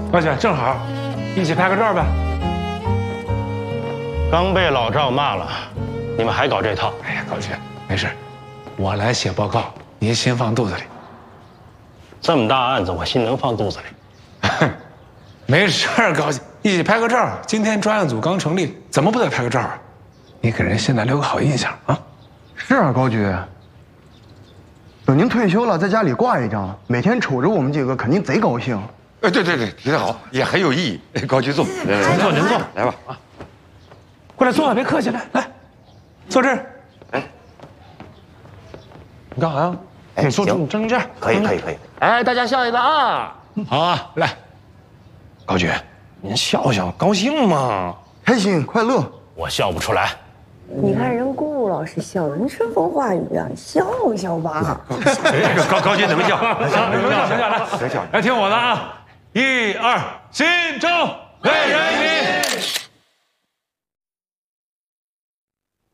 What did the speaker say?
高姐，正好，一起拍个照吧。 刚被老赵骂了，你们还搞这套？ 哎呀，高姐，没事，我来写报告，您心放肚子里。 这么大案子，我心能放肚子里？ 没事儿，高姐，一起拍个照。今天专案组刚成立，怎么不得拍个照啊？你给人现在留个好印象啊！ 是啊，高局。等您退休了，在家里挂一张，每天瞅着我们几个，肯定贼高兴。 对，提得好，也很有意义。高局坐， 您坐，您坐， 来吧啊， 过来坐，别客气，来，坐这儿。 哎， 你干啥呀？你坐这，你站这儿。 可以。 哎，大家笑一个啊！好啊，来，高局，您笑笑，高兴吗？ 开心快乐。 我笑不出来。 你看人顾老师笑，人春风化雨啊，笑笑吧。 高局怎么笑？ 行，来，听我的啊！1、2，心中为人民。